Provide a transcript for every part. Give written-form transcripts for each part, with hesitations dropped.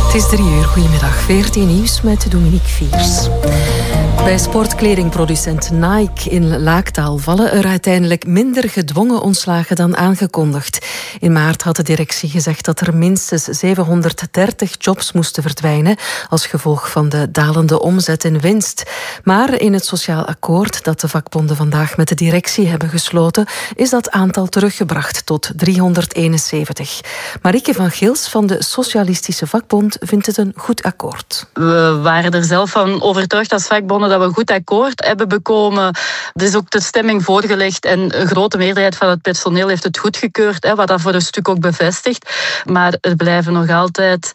Het is 3 uur. Goedemiddag. VRT Nieuws met Dominique Viers. Bij sportkledingproducent Nike in Laaktaal vallen er uiteindelijk minder gedwongen ontslagen dan aangekondigd. In maart had de directie gezegd dat er minstens 730 jobs moesten verdwijnen als gevolg van de dalende omzet en winst. Maar in het sociaal akkoord dat de vakbonden vandaag met de directie hebben gesloten, is dat aantal teruggebracht tot 371. Marieke van Gils van de Socialistische Vakbond vindt het een goed akkoord. We waren er zelf van overtuigd als vakbonden dat we een goed akkoord hebben bekomen. Er is ook de stemming voorgelegd en een grote meerderheid van het personeel heeft het goedgekeurd, wat dat voor een stuk ook bevestigt. Maar er blijven nog altijd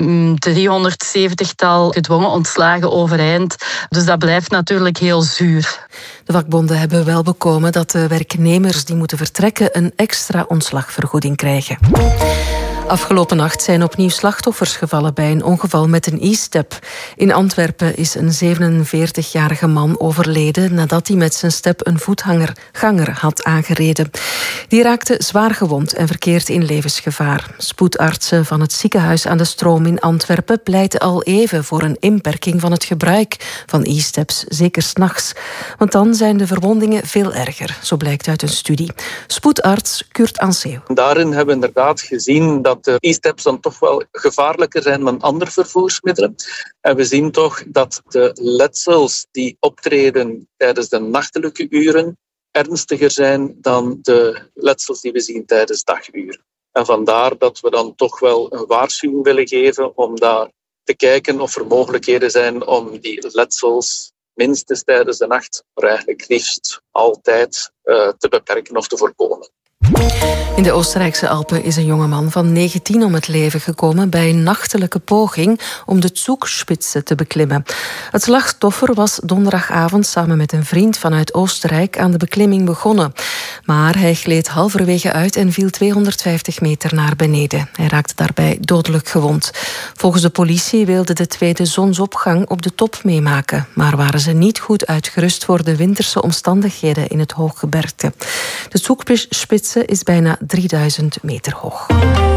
370-tal gedwongen ontslagen overeind. Dus dat blijft natuurlijk heel zuur. De vakbonden hebben wel bekomen dat de werknemers die moeten vertrekken een extra ontslagvergoeding krijgen. Afgelopen nacht zijn opnieuw slachtoffers gevallen bij een ongeval met een e-step. In Antwerpen is een 47-jarige man overleden nadat hij met zijn step een voetganger had aangereden. Die raakte zwaar gewond en verkeert in levensgevaar. Spoedartsen van het ziekenhuis aan de Stroom in Antwerpen pleiten al even voor een inperking van het gebruik van e-steps, zeker 's nachts. Want dan zijn de verwondingen veel erger, zo blijkt uit een studie. Spoedarts Kurt Anseeuw. Daarin hebben we inderdaad gezien dat de e-steps dan toch wel gevaarlijker zijn dan andere vervoersmiddelen. En we zien toch dat de letsels die optreden tijdens de nachtelijke uren ernstiger zijn dan de letsels die we zien tijdens daguren. En vandaar dat we dan toch wel een waarschuwing willen geven om daar te kijken of er mogelijkheden zijn om die letsels minstens tijdens de nacht, maar eigenlijk liefst altijd te beperken of te voorkomen. In de Oostenrijkse Alpen is een jongeman van 19 om het leven gekomen bij een nachtelijke poging om de Zugspitze te beklimmen. Het slachtoffer was donderdagavond samen met een vriend vanuit Oostenrijk aan de beklimming begonnen. Maar hij gleed halverwege uit en viel 250 meter naar beneden. Hij raakte daarbij dodelijk gewond. Volgens de politie wilde de tweede zonsopgang op de top meemaken, maar waren ze niet goed uitgerust voor de winterse omstandigheden in het hooggebergte. De Zugspitze is bijna 3000 meter hoog.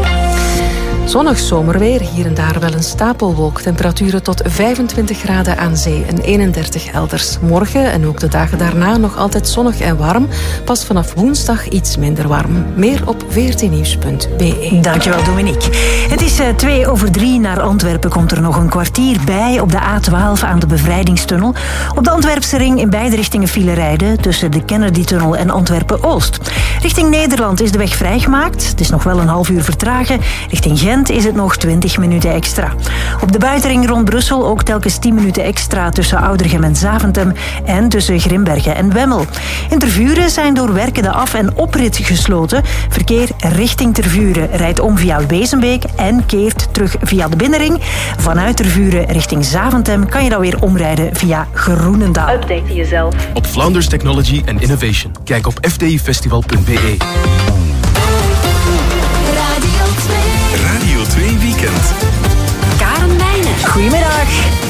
Zonnig zomerweer, hier en daar wel een stapelwolk. Temperaturen tot 25 graden aan zee en 31 elders. Morgen en ook de dagen daarna nog altijd zonnig en warm. Pas vanaf woensdag iets minder warm. Meer op vrtnieuws.be. Dankjewel, Dominique. Het is 2:03. Naar Antwerpen komt er nog een kwartier bij op de A12 aan de Bevrijdingstunnel. Op de Antwerpse ring in beide richtingen file rijden tussen de Kennedytunnel en Antwerpen-Oost. Richting Nederland is de weg vrijgemaakt. Het is nog wel een half uur vertragen. Richting Gent is het nog 20 minuten extra. Op de buitenring rond Brussel ook telkens 10 minuten extra tussen Oudergem en Zaventem en tussen Grimbergen en Wemmel. In Tervuren zijn door werken de af- en oprit gesloten. Verkeer richting Tervuren rijdt om via Wezenbeek en keert terug via de binnenring. Vanuit Tervuren richting Zaventem kan je dan weer omrijden via Groenendaal. Update jezelf op Flanders Technology and Innovation. Kijk op fdifestival.be. Radio 2 Weekend. Karen Wijnen. Goedemiddag.